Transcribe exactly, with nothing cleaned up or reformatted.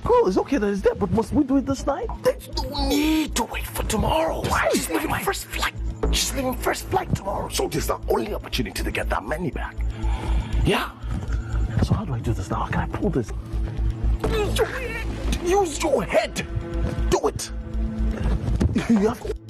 Cool, it's okay that it's there, but must we do it this night? There's no need to wait for tomorrow. Why? She's leaving first flight. She's leaving first flight tomorrow. So this is the only opportunity to get that money back. Yeah. So how do I do this now? How can I pull this? Use your head. Use your head. Do it. You have